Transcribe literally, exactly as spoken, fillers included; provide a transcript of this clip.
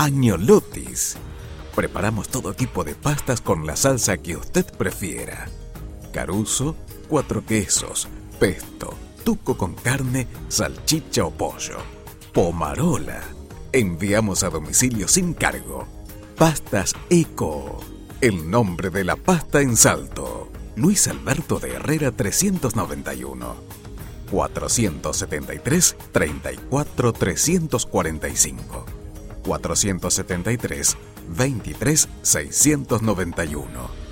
Agnolotis. Preparamos todo tipo de pastas con la salsa que usted prefiera. Caruso, cuatro quesos, pesto, tuco con carne, salchicha o pollo. Pomarola. Enviamos a domicilio sin cargo. Pastas Eco. El nombre de la pasta en Salto. Luis Alberto de Herrera trescientos noventa y uno. cuatrocientos setenta y tres, treinta y cuatro, trescientos cuarenta y cinco. cuatrocientos setenta y tres, veintitrés, seiscientos noventa y uno.